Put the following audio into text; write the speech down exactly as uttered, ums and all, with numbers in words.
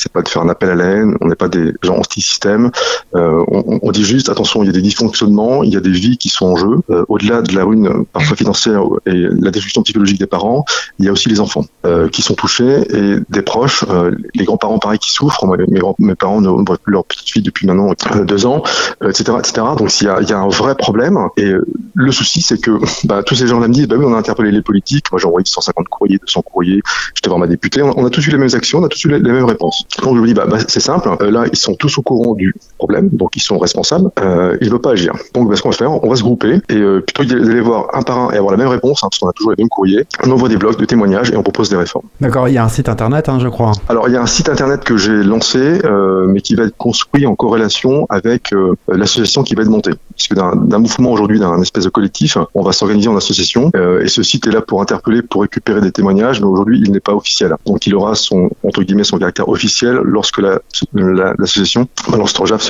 c'est pas de faire un appel à la haine, on n'est pas des gens anti-système. Euh, on, on dit juste attention, il y a des dysfonctionnements, il y a des vies qui sont en jeu. Euh, au-delà de la ruine parfois financière et la destruction psychologique des parents, il y a aussi les enfants euh, qui sont touchés et des proches, euh, les grands-parents pareil qui souffrent. Moi, mes, mes parents ne voient plus leur petite fille depuis maintenant euh, deux ans, euh, et cetera, et cetera. Donc il y a, il y a un vrai problème. Et euh, le souci, c'est que bah, tous ces gens-là me disent, bah oui, on a interpellé les politiques. Moi, j'ai envoyé cent cinquante courriers, deux cents courriers. J'étais voir ma députée. On, on a tous eu les mêmes actions, on a tous eu les, les mêmes réponses. Donc je me dis, bah, bah c'est simple. Euh, là, ils sont tous au courant du problème, donc ils sont responsables. Euh, ils ne veulent pas agir. Donc, bah, ce qu'on va faire, on va se grouper et euh, plutôt d'aller voir un par un et avoir la même réponse, hein, parce qu'on a toujours les mêmes courriers. On envoie des blogs de témoignages et on propose des réformes. D'accord. Il y a un site internet, hein, je crois. Alors, il y a un site internet que j'ai lancé, euh, mais qui va être construit en corrélation avec euh, l'association qui va être montée. Parce que d'un, d'un mouvement aujourd'hui, d'un espèce de collectif, on va s'organiser en association. Euh, et ce site est là pour interpeller, pour récupérer des témoignages, mais aujourd'hui, il n'est pas officiel. Donc, il aura son, entre guillemets, son caractère officiel lorsque la, la, l'association, Balance Troja,